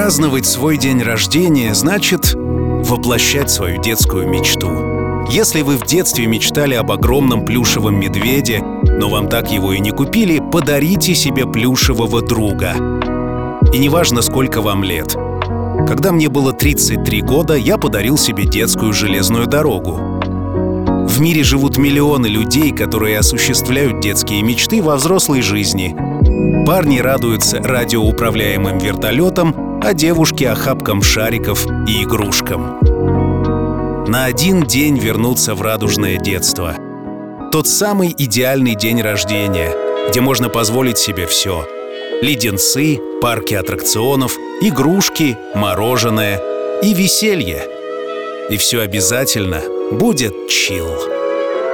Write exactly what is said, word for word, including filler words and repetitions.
Праздновать свой день рождения значит воплощать свою детскую мечту. Если вы в детстве мечтали об огромном плюшевом медведе, но вам так его и не купили, подарите себе плюшевого друга. И неважно, сколько вам лет. Когда мне было тридцать три года, я подарил себе детскую железную дорогу. В мире живут миллионы людей, которые осуществляют детские мечты во взрослой жизни. Парни радуются радиоуправляемым вертолетам, а девушки — охапкам шариков и игрушкам. На один день вернуться в радужное детство. Тот самый идеальный день рождения, где можно позволить себе все. Леденцы, парки аттракционов, игрушки, мороженое и веселье. И все обязательно будет чилл.